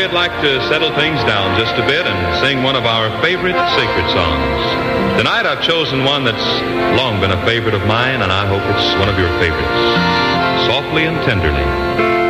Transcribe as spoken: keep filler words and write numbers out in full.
I'd like to settle things down just a bit and sing one of our favorite sacred songs. Tonight I've chosen one that's long been a favorite of mine, and I hope it's one of your favorites. Softly and Tenderly.